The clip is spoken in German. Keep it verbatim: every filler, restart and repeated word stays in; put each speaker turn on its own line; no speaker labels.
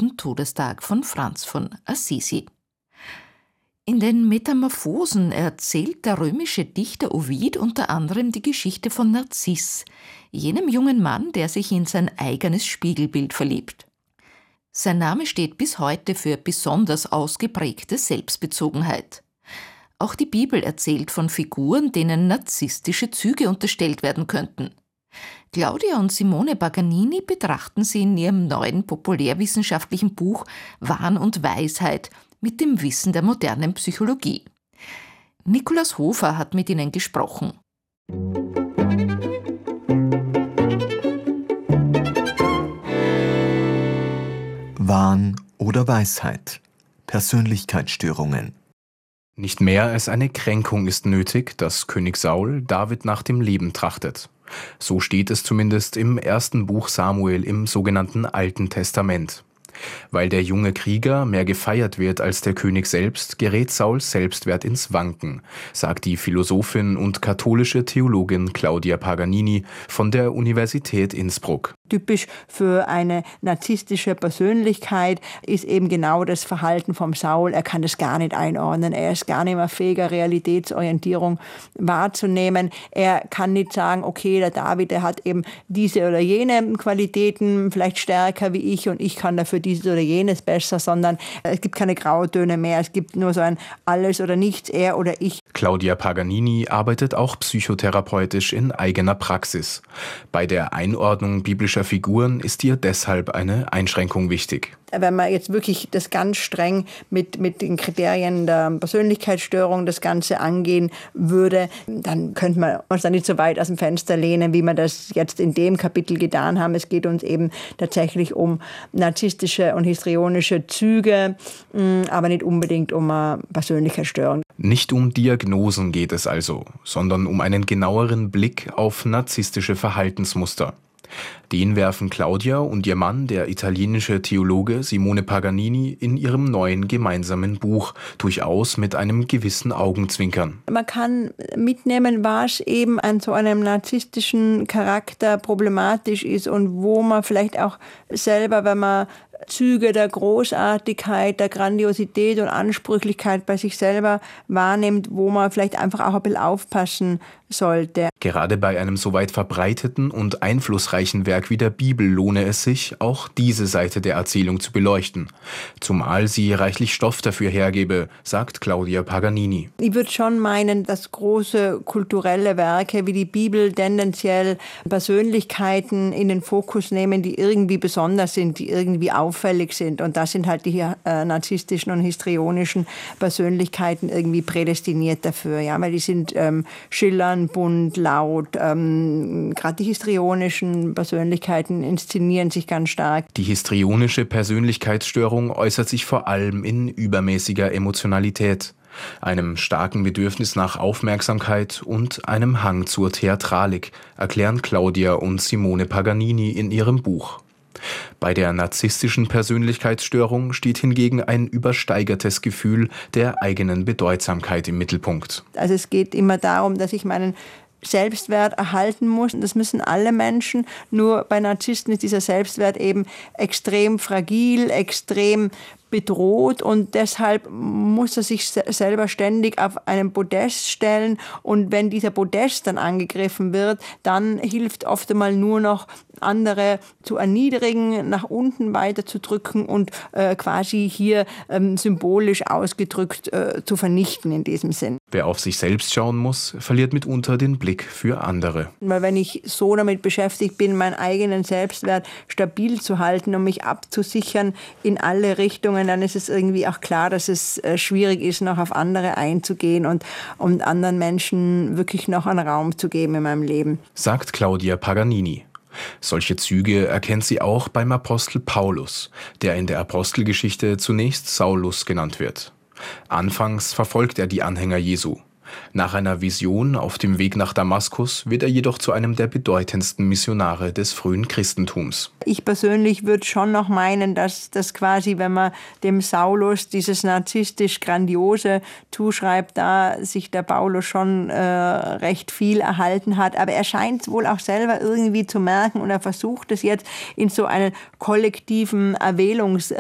ersten Todestag von Franz von Assisi. In den Metamorphosen erzählt der römische Dichter Ovid unter anderem die Geschichte von Narziss, jenem jungen Mann, der sich in sein eigenes Spiegelbild verliebt. Sein Name steht bis heute für besonders ausgeprägte Selbstbezogenheit. Auch die Bibel erzählt von Figuren, denen narzisstische Züge unterstellt werden könnten. Claudia und Simone Paganini betrachten sie in ihrem neuen populärwissenschaftlichen Buch Wahn und Weisheit mit dem Wissen der modernen Psychologie. Nikolaus Hofer hat mit ihnen gesprochen.
Wahn oder Weisheit? Persönlichkeitsstörungen.
Nicht mehr als eine Kränkung ist nötig, dass König Saul David nach dem Leben trachtet. So steht es zumindest im ersten Buch Samuel im sogenannten Alten Testament. Weil der junge Krieger mehr gefeiert wird als der König selbst, gerät Sauls Selbstwert ins Wanken, sagt die Philosophin und katholische Theologin Claudia Paganini von der Universität Innsbruck.
Typisch für eine narzisstische Persönlichkeit ist eben genau das Verhalten vom Saul. Er kann das gar nicht einordnen. Er ist gar nicht mehr fähiger, Realitätsorientierung wahrzunehmen. Er kann nicht sagen, okay, der David, der hat eben diese oder jene Qualitäten vielleicht stärker wie ich und ich kann dafür dieses oder jenes besser, sondern es gibt keine Grautöne mehr. Es gibt nur so ein Alles oder Nichts, er oder ich.
Claudia Paganini arbeitet auch psychotherapeutisch in eigener Praxis. Bei der Einordnung biblischer Figuren ist ihr deshalb eine Einschränkung wichtig.
Wenn man jetzt wirklich das ganz streng mit, mit den Kriterien der Persönlichkeitsstörung das Ganze angehen würde, dann könnte man uns da nicht so weit aus dem Fenster lehnen, wie wir das jetzt in dem Kapitel getan haben. Es geht uns eben tatsächlich um narzisstische und histrionische Züge, aber nicht unbedingt um eine Persönlichkeitsstörung.
Nicht um Diagnosen geht es also, sondern um einen genaueren Blick auf narzisstische Verhaltensmuster. Den werfen Claudia und ihr Mann, der italienische Theologe Simone Paganini, in ihrem neuen gemeinsamen Buch durchaus mit einem gewissen Augenzwinkern.
Man kann mitnehmen, was eben an so einem narzisstischen Charakter problematisch ist und wo man vielleicht auch selber, wenn man Züge der Großartigkeit, der Grandiosität und Ansprüchlichkeit bei sich selber wahrnimmt, wo man vielleicht einfach auch ein bisschen aufpassen sollte.
Gerade bei einem so weit verbreiteten und einflussreichen Werk wie der Bibel lohne es sich, auch diese Seite der Erzählung zu beleuchten. Zumal sie reichlich Stoff dafür hergebe, sagt Claudia Paganini.
Ich würde schon meinen, dass große kulturelle Werke wie die Bibel tendenziell Persönlichkeiten in den Fokus nehmen, die irgendwie besonders sind, die irgendwie auffällig sind. Und das sind halt die äh, narzisstischen und histrionischen Persönlichkeiten irgendwie prädestiniert dafür. Ja? Weil die sind ähm, schillernd, bunt, laut. Ähm, Gerade die histrionischen Persönlichkeiten inszenieren sich ganz stark.
Die histrionische Persönlichkeitsstörung äußert sich vor allem in übermäßiger Emotionalität, einem starken Bedürfnis nach Aufmerksamkeit und einem Hang zur Theatralik, erklären Claudia und Simone Paganini in ihrem Buch. Bei der narzisstischen Persönlichkeitsstörung steht hingegen ein übersteigertes Gefühl der eigenen Bedeutsamkeit im Mittelpunkt.
Also es geht immer darum, dass ich meinen Selbstwert erhalten muss. Das müssen alle Menschen. Nur bei Narzissten ist dieser Selbstwert eben extrem fragil, extrem bedroht und deshalb muss er sich selber ständig auf einen Podest stellen und wenn dieser Podest dann angegriffen wird, dann hilft oft einmal nur noch andere zu erniedrigen, nach unten weiterzudrücken und äh, quasi hier ähm, symbolisch ausgedrückt äh, zu vernichten in diesem Sinn.
Wer auf sich selbst schauen muss, verliert mitunter den Blick für andere.
Weil wenn ich so damit beschäftigt bin, meinen eigenen Selbstwert stabil zu halten und mich abzusichern in alle Richtungen, dann ist es irgendwie auch klar, dass es äh, schwierig ist, noch auf andere einzugehen und, und anderen Menschen wirklich noch einen Raum zu geben in meinem Leben.
Sagt Claudia Paganini. Solche Züge erkennt sie auch beim Apostel Paulus, der in der Apostelgeschichte zunächst Saulus genannt wird. Anfangs verfolgt er die Anhänger Jesu. Nach einer Vision auf dem Weg nach Damaskus wird er jedoch zu einem der bedeutendsten Missionare des frühen Christentums.
Ich persönlich würde schon noch meinen, dass das quasi, wenn man dem Saulus dieses narzisstisch Grandiose zuschreibt, da sich der Paulus schon äh, recht viel erhalten hat. Aber er scheint es wohl auch selber irgendwie zu merken und er versucht es jetzt in so einen kollektiven Erwählungs